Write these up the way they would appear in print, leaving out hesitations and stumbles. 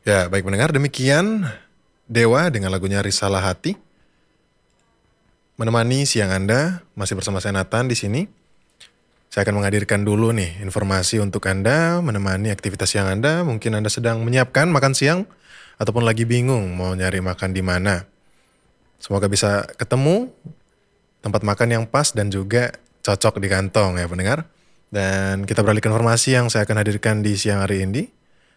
Ya, baik pendengar, demikian Dewa dengan lagunya Risalah Hati menemani siang Anda. Masih bersama saya Nathan di sini. Saya akan menghadirkan dulu nih informasi untuk Anda menemani aktivitas siang Anda. Mungkin Anda sedang menyiapkan makan siang ataupun lagi bingung mau nyari makan di mana. Semoga bisa ketemu tempat makan yang pas dan juga cocok di kantong ya pendengar. Dan kita beralih ke informasi yang saya akan hadirkan di siang hari ini.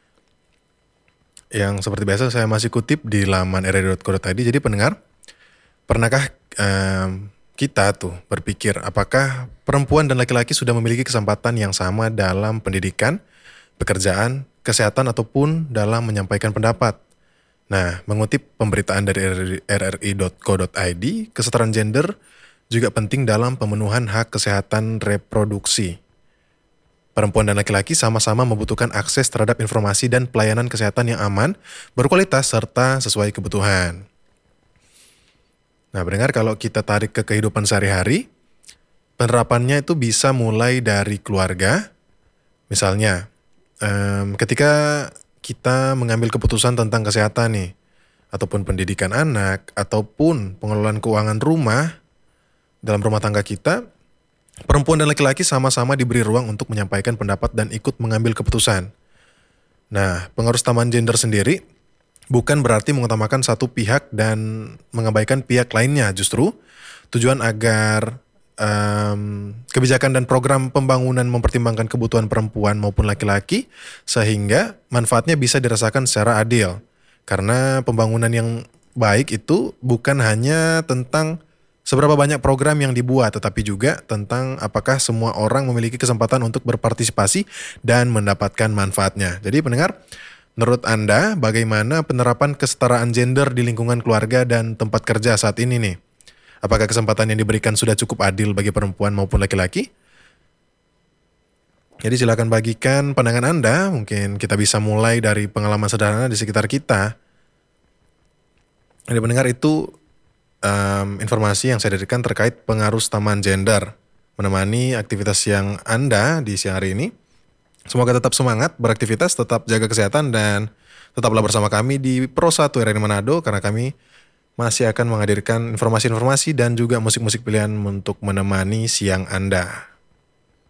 Yang seperti biasa saya masih kutip di laman rri.co.id. Jadi pendengar, pernahkah kita tuh berpikir apakah perempuan dan laki-laki sudah memiliki kesempatan yang sama dalam pendidikan, pekerjaan, kesehatan ataupun dalam menyampaikan pendapat? Nah, mengutip pemberitaan dari rri.co.id, kesetaraan gender juga penting dalam pemenuhan hak kesehatan reproduksi. Perempuan dan laki-laki sama-sama membutuhkan akses terhadap informasi dan pelayanan kesehatan yang aman, berkualitas, serta sesuai kebutuhan. Nah, pendengar, kalau kita tarik ke kehidupan sehari-hari, penerapannya itu bisa mulai dari keluarga. Misalnya, ketika kita mengambil keputusan tentang kesehatan nih, ataupun pendidikan anak, ataupun pengelolaan keuangan rumah, dalam rumah tangga kita, perempuan dan laki-laki sama-sama diberi ruang untuk menyampaikan pendapat dan ikut mengambil keputusan. Nah, pengerusamaan gender sendiri bukan berarti mengutamakan satu pihak dan mengabaikan pihak lainnya. Justru tujuan agar kebijakan dan program pembangunan mempertimbangkan kebutuhan perempuan maupun laki-laki sehingga manfaatnya bisa dirasakan secara adil. Karena pembangunan yang baik itu bukan hanya tentang seberapa banyak program yang dibuat, tetapi juga tentang apakah semua orang memiliki kesempatan untuk berpartisipasi dan mendapatkan manfaatnya. Jadi pendengar, menurut Anda bagaimana penerapan kesetaraan gender di lingkungan keluarga dan tempat kerja saat ini nih? Apakah kesempatan yang diberikan sudah cukup adil bagi perempuan maupun laki-laki? Jadi silakan bagikan pandangan Anda, mungkin kita bisa mulai dari pengalaman sederhana di sekitar kita. Jadi pendengar, itu informasi yang saya dirikan terkait pengaruh taman gender menemani aktivitas yang Anda di siang hari ini. Semoga tetap semangat beraktivitas, tetap jaga kesehatan, dan tetaplah bersama kami di Pro 1 RRI Manado karena kami masih akan menghadirkan informasi-informasi dan juga musik-musik pilihan untuk menemani siang Anda.